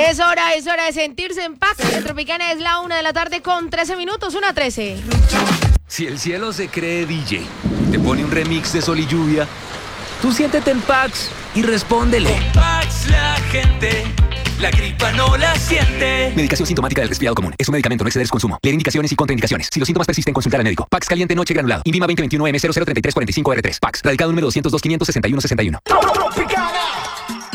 Es hora de sentirse en paz. En Tropicana es la 1:13 PM, 1:13. Si el cielo se cree DJ, te pone un remix de Sol y Lluvia, tú siéntete en Pax y respóndele. Con Pax la gente, la gripa no la siente. Medicación sintomática del resfriado común. Es un medicamento, no exceder su consumo. Leer indicaciones y contraindicaciones. Si los síntomas persisten, consultar al médico. Pax caliente noche granulado. INVIMA 2021 M003345R3. Pax. Radicado número 202 561 61.